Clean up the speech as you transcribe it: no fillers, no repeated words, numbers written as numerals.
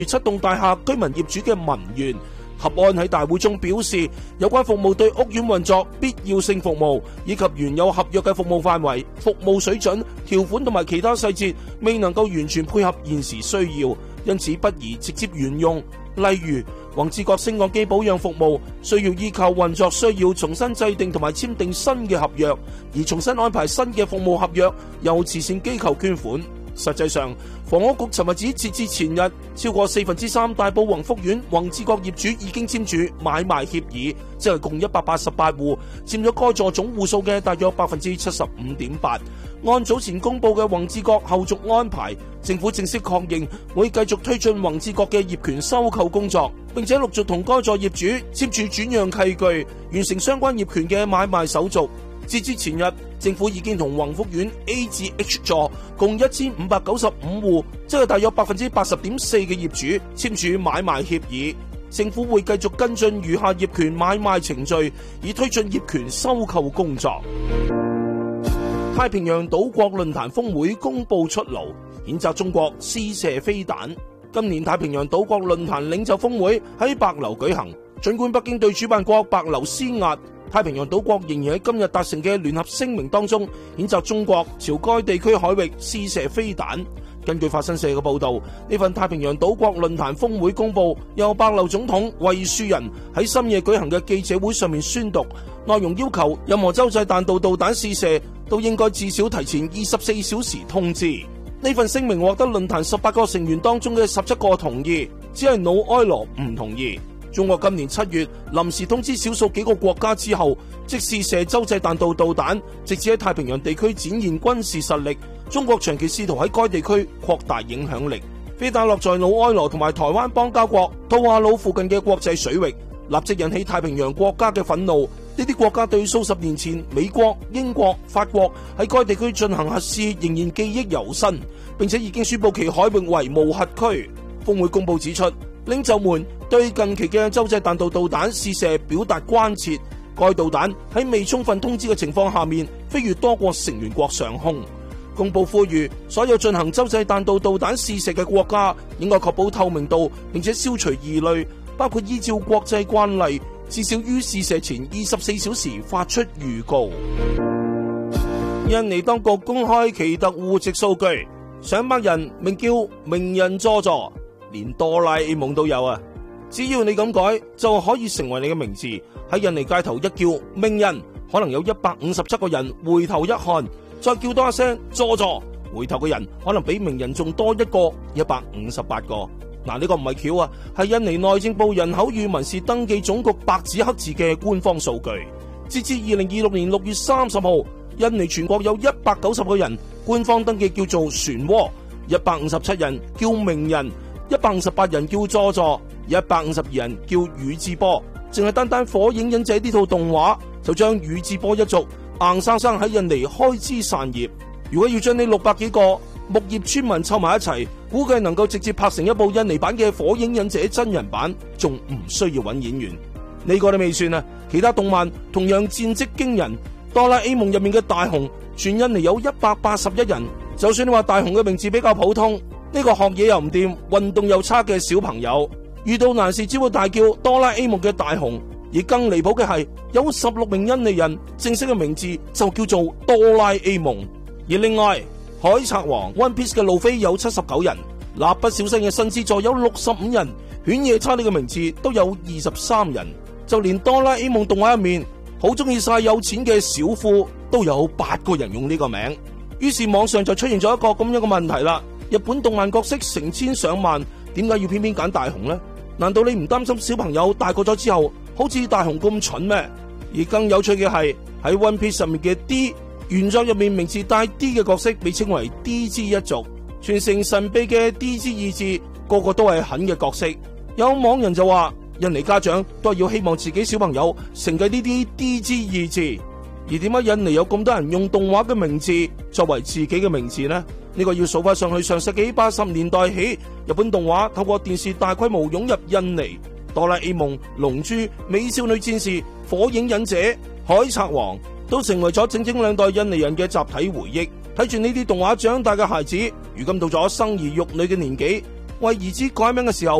7棟大廈居民業主嘅民怨。合安喺大會中表示，有關服務對屋苑運作必要性服務以及原有合約嘅服務範圍、服務水準、條款同埋其他細節未能夠完全配合現時需要，因此不宜直接沿用。例如，宏志閣升降機保養服務需要依靠運作需要重新制定同埋簽訂新嘅合約，而重新安排新嘅服務合約由慈善機構捐款。實際上，房屋局尋日指，截至前日，超過3/4大埔宏福苑宏志閣業主已經簽署買賣協議，即係共188戶，佔咗該座總戶數嘅大約75.8%。按早前公布嘅宏志閣後續安排，政府正式確認會繼續推進宏志閣嘅業權收購工作，並且陸續同該座業主簽署轉讓契據，完成相關業權嘅買賣手續。截至前日，政府已經同宏福苑 A 至 H 座共1595戶，即係大約80.4%嘅業主簽署買賣協議。政府會繼續跟進餘下業權買賣程序，以推進業權收購工作。太平洋島國論壇峰會公佈出爐，譴責中國試射飛彈。今年太平洋島國論壇領袖峰會喺帛琉舉行，儘管北京對主辦國帛琉施壓，太平洋島國仍然喺今日達成嘅聯合聲明當中，譴責中國朝該地區海域試射飛彈。根據法新社嘅報導，呢份太平洋島國論壇峰會公佈，由帛琉總統惠恕仁喺深夜舉行嘅記者會上面宣讀，內容要求任何洲際彈道導彈試射都應該至少提前24小時通知。呢份聲明獲得論壇18個成員當中嘅17個同意，只係努埃羅唔同意。中國今年7月臨時通知少數幾個國家之後，即試射洲際彈道導彈，直至喺太平洋地區展現軍事實力。中國長期試圖喺該地區擴大影響力。飛彈落在努埃羅同埋台灣邦交國吐瓦魯附近嘅國際水域，立即引起太平洋國家嘅憤怒。呢啲國家對數十年前美國、英國、法國喺該地區進行核試仍然記憶猶新，並且已經宣布其海域為無核區。峰會公報指出，領袖們對近期嘅洲際彈道導彈試射表達關切。該導彈喺未充分通知嘅情況下面飛越多國成員國上空。公報呼籲所有進行洲際彈道導彈試射嘅國家應該確保透明度，並且消除疑慮，包括依照國際慣例，至少於試射前24小時發出預告。印尼當局公開奇特戶籍數據，上百人名叫名人佐助，連哆啦 A 夢都有啊！只要你咁改，就可以成為你嘅名字。喺印尼街頭一叫名人，可能有157個人回頭一看，再叫多一聲佐助，回頭嘅人可能比名人仲多一個158個。嗱，呢個唔係巧啊，係印尼內政部人口與民事登記總局白紙黑字嘅官方數據。截至2026年6月30號，印尼全國有190個人官方登記叫做漩渦，157人叫名人，158人叫佐助，152人叫宇智波。淨係單單火影忍者呢套動畫就將宇智波一族硬生生喺印尼開枝散葉。如果要將呢600幾個木葉村民湊埋一齊，估計能夠直接拍成一部印尼版嘅火影忍者真人版，仲唔需要揾演員。呢個都未算啊，其他動漫同樣戰績驚人。哆啦 A 夢入面嘅大雄，全印尼有181人。就算你話大雄嘅名字比較普通，呢個學嘢又唔掂，運動又差嘅小朋友，遇到難事只會大叫哆啦 A 夢嘅大雄。而更離譜嘅係，有16名印尼人正式嘅名字就叫做哆啦 A 夢。而另外，海賊王 One Piece 嘅路飛有79人，蠟筆小新嘅新之助有65人，犬夜叉呢個名字都有23人，就連哆啦 A 夢動畫入面好中意晒有錢嘅小夫都有8個人用呢個名。於是網上就出現咗一個咁樣嘅問題啦，日本動漫角色成千上萬，點解要偏偏揀大雄呢？難道你唔擔心小朋友大個咗之後好似大雄咁蠢咩？而更有趣嘅係喺 One Piece 上面嘅 D 原作入面名字帶 D 嘅角色被稱為 D 之一族，傳承神秘嘅 D 之意志，個個都係狠嘅角色。有網人就話，印尼家長都係要希望自己小朋友承繼呢啲 D 之意志。而點解印尼有咁多人用動畫嘅名字作為自己嘅名字呢？呢個要數翻上去上世紀80年代起，日本動畫透過電視大規模湧入印尼，哆啦 A 夢、龍珠、美少女戰士、火影忍者、海賊王都成為咗整整2代印尼人嘅集體回憶。睇住呢啲動畫長大嘅孩子，如今到咗生兒育女嘅年紀， 為兒子改名嘅時候，